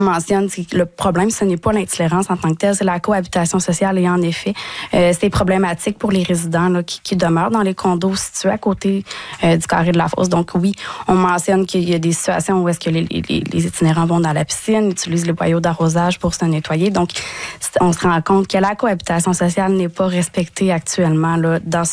mentionne, c'est que le problème, ce n'est pas l'intolérance en tant que telle, c'est la cohabitation sociale. Et en effet, c'est problématique pour les résidents là, qui demeurent dans les condos situés à côté du carré de la fosse. Donc oui, on mentionne qu'il y a des situations où est-ce que les itinérants vont dans la piscine, utilisent les boyaux d'arrosage pour se nettoyer. Donc, on se rend compte que la cohabitation sociale n'est pas respectée actuellement là, dans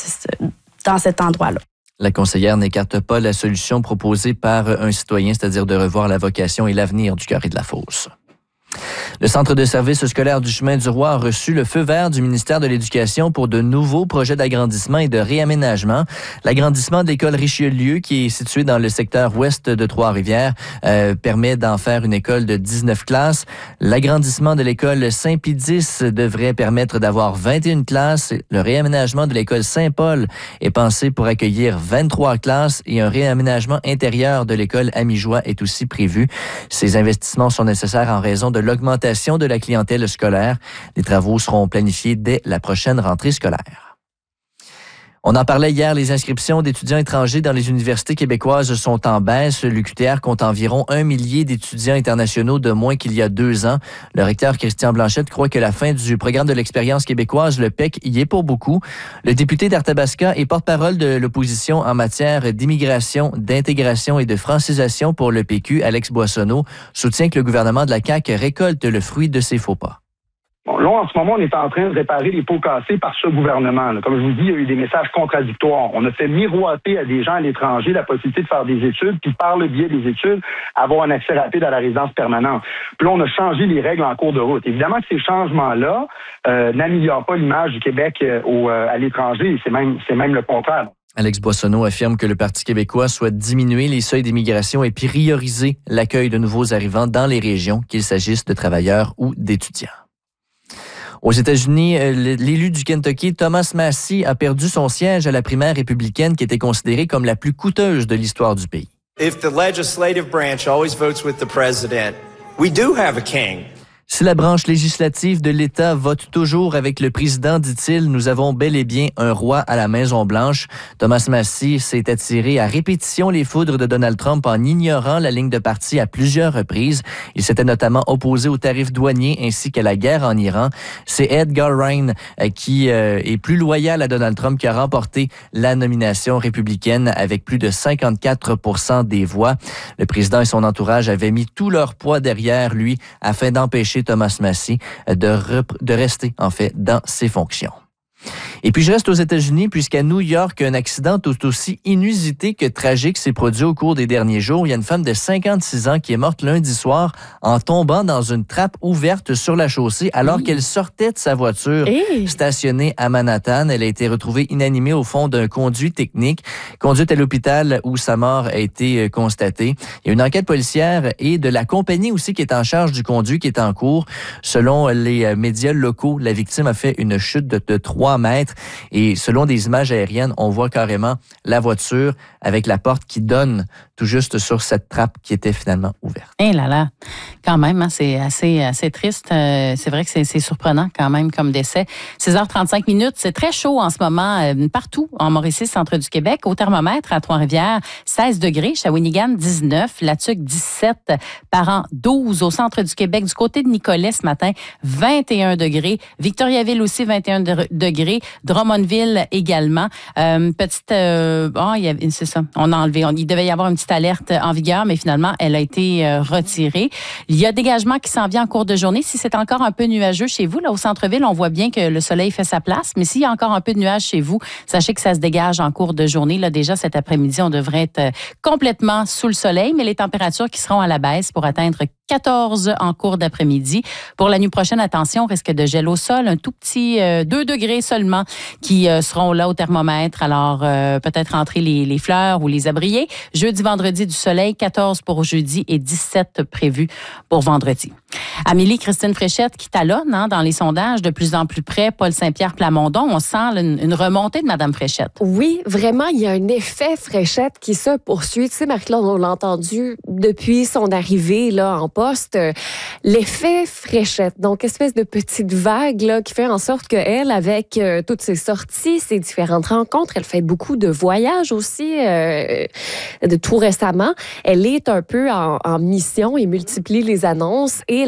cet endroit-là. La conseillère n'écarte pas la solution proposée par un citoyen, c'est-à-dire de revoir la vocation et l'avenir du carré de la fosse. Le Centre de services scolaire du Chemin du Roi a reçu le feu vert du ministère de l'Éducation pour de nouveaux projets d'agrandissement et de réaménagement. L'agrandissement de l'école Richelieu, qui est située dans le secteur ouest de Trois-Rivières, permet d'en faire une école de 19 classes. L'agrandissement de l'école Saint-Pédis devrait permettre d'avoir 21 classes. Le réaménagement de l'école Saint-Paul est pensé pour accueillir 23 classes et un réaménagement intérieur de l'école Amijoie est aussi prévu. Ces investissements sont nécessaires en raison de l'augmentation de la clientèle scolaire. Les travaux seront planifiés dès la prochaine rentrée scolaire. On en parlait hier, les inscriptions d'étudiants étrangers dans les universités québécoises sont en baisse. L'UQTR compte environ 1 millier d'étudiants internationaux de moins qu'il y a 2 ans. Le recteur Christian Blanchette croit que la fin du programme de l'expérience québécoise, le PEQ, y est pour beaucoup. Le député d'Arthabasca et porte-parole de l'opposition en matière d'immigration, d'intégration et de francisation pour le PQ, Alex Boissonneau, soutient que le gouvernement de la CAQ récolte le fruit de ses faux pas. Là, en ce moment, on est en train de réparer les pots cassés par ce gouvernement. Là. Comme je vous dis, il y a eu des messages contradictoires. On a fait miroiter à des gens à l'étranger la possibilité de faire des études, puis par le biais des études, avoir un accès rapide à la résidence permanente. Puis là, on a changé les règles en cours de route. Évidemment que ces changements-là n'améliorent pas l'image du Québec à l'étranger. C'est même le contraire. Alex Boissonneau affirme que le Parti québécois souhaite diminuer les seuils d'immigration et prioriser l'accueil de nouveaux arrivants dans les régions, qu'il s'agisse de travailleurs ou d'étudiants. Aux États-Unis, l'élu du Kentucky, Thomas Massie, a perdu son siège à la primaire républicaine qui était considérée comme la plus coûteuse de l'histoire du pays. If the legislative branch always votes with the president, we do have a king. Si la branche législative de l'État vote toujours avec le président, dit-il, nous avons bel et bien un roi à la Maison-Blanche. Thomas Massie s'est attiré à répétition les foudres de Donald Trump en ignorant la ligne de parti à plusieurs reprises. Il s'était notamment opposé aux tarifs douaniers ainsi qu'à la guerre en Iran. C'est Edgar Ryan qui est plus loyal à Donald Trump qui a remporté la nomination républicaine avec plus de 54% des voix. Le président et son entourage avaient mis tout leur poids derrière lui afin d'empêcher Thomas Massie de rester, en fait, dans ses fonctions. Et puis, je reste aux États-Unis puisqu'à New York, un accident tout aussi inusité que tragique s'est produit au cours des derniers jours. Il y a une femme de 56 ans qui est morte lundi soir en tombant dans une trappe ouverte sur la chaussée alors qu'elle sortait de sa voiture stationnée à Manhattan. Elle a été retrouvée inanimée au fond d'un conduit technique, conduite à l'hôpital où sa mort a été constatée. Il y a une enquête policière et de la compagnie aussi qui est en charge du conduit qui est en cours. Selon les médias locaux, la victime a fait une chute de 3 mètres. Et selon des images aériennes, on voit carrément la voiture avec la porte qui donne tout juste sur cette trappe qui était finalement ouverte. Eh là là, quand même, hein, c'est assez triste. C'est vrai que c'est surprenant quand même comme décès. 6h35, c'est très chaud en ce moment partout en Mauricie, centre du Québec. Au thermomètre à Trois-Rivières, 16 degrés. Shawinigan, 19. Latuc, 17. Parent, 12. Au centre du Québec, du côté de Nicolet ce matin, 21 degrés. Victoriaville aussi, 21 degrés. Drummondville également. C'est ça. On a enlevé. Il devait y avoir une petite alerte en vigueur, mais finalement, elle a été retirée. Il y a dégagement qui s'en vient en cours de journée. Si c'est encore un peu nuageux chez vous, là, au centre-ville, on voit bien que le soleil fait sa place. Mais s'il y a encore un peu de nuages chez vous, sachez que ça se dégage en cours de journée. Là, déjà, cet après-midi, on devrait être complètement sous le soleil, mais les températures qui seront à la baisse pour atteindre 14 en cours d'après-midi. Pour la nuit prochaine, attention, risque de gel au sol, un tout petit 2 degrés seulement qui seront là au thermomètre. Alors, peut-être rentrer les fleurs ou les abriers. Jeudi, vendredi, du soleil, 14 pour jeudi et 17 prévus pour vendredi. Amélie Christine Fréchette qui talonne dans les sondages de plus en plus près. Paul Saint-Pierre Plamondon, on sent une remontée de Mme Fréchette. Oui, vraiment, il y a un effet Fréchette qui se poursuit. Tu sais, Marie-Claude, on l'a entendu depuis son arrivée là, en poste l'effet fréchette. Donc, espèce de petite vague là, qui fait en sorte qu'elle, avec toutes ses sorties, ses différentes rencontres, elle fait beaucoup de voyages aussi, de tout récemment. Elle est un peu en mission et multiplie les annonces et